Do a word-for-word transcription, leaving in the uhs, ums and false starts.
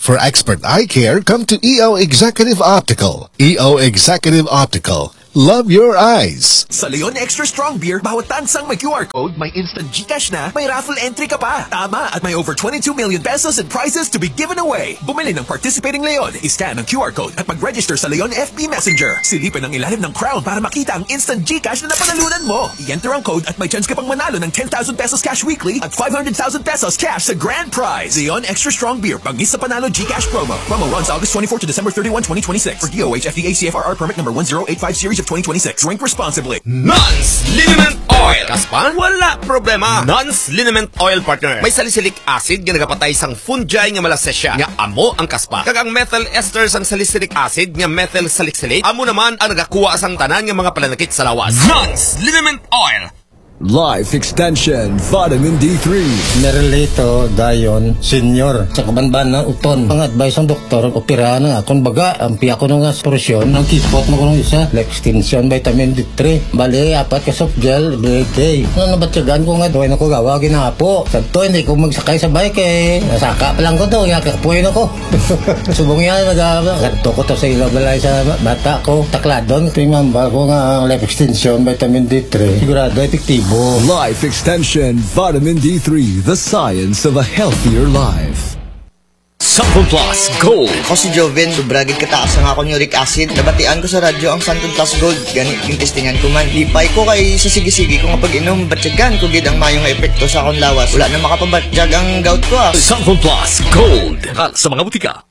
For expert eye care, come to E O Executive Optical. E O Executive Optical. Love your eyes. Sa Leon Extra Strong Beer, bawat tansang may Q R code, may instant GCash na, may raffle entry ka pa. Tama, at may over twenty-two million pesos in prizes to be given away. Bumili ng participating Leon, iscan ang Q R code at mag-register sa Leon F B Messenger. Silipin ang ilalim ng crown para makita ang instant GCash na napanalunan mo. I-enter ang code at may chance ka pang manalo ng ten thousand pesos cash weekly at five hundred thousand pesos cash sa grand prize. Leon Extra Strong Beer, pangis sa panalo GCash promo. Promo runs August twenty-fourth to December thirty-first, twenty twenty-six. For D O H F D A C F R R permit number one zero eight five series of twenty twenty-six. Drink responsibly. Nons Liniment Oil. Kaspan? Wala problema. Nons Liniment Oil, partner. May salicylic acid nga nagapatay sang fungi nga malasesya. Nga amo ang kaspa. Kagang methyl ester sang salicylic acid nga methyl salicylate. Amo naman ang nagakuha sang tanan nga mga pananakit sa lawas. Nons Liniment Oil. Life Extension Vitamin D three. Nerelito dayon senior sa kabanban ng uton. Ang advice ng doktor, operahan na nga. Kung baga, ang piya ko nga porosyon ng kispot mo ko ng isa. Life Extension Vitamin D three. Bali, apat ka soft gel every day. Ano nabatsagan ko nga, doon ako gawa ginapo. Santo, hindi ko magsakay sa bike eh. Nasaka pa lang ko to, yakakapuin ako. Subong yan, nag-aaba. Ganto ko to sa ilaw balay sa bata ko. Takladon, tingnan ko nga ang Life Extension Vitamin D three. Sigurado, epektibo. Life Extension Vitamin D three, the science of a healthier life. Santon Plus Gold. Ako si Joven, sobragid kataas ang akong uric acid. Nabatian ko sa radyo ang Santon Plus Gold. Ganit yung testingan ko man. Lipay ko kay sa sige-sige ko nga pag-inom. Batyagan ko gid ang mayong epekto sa akong lawas. Wala na makapabatjag ang gout ko ah. Santon Plus Gold. Sa mga butika.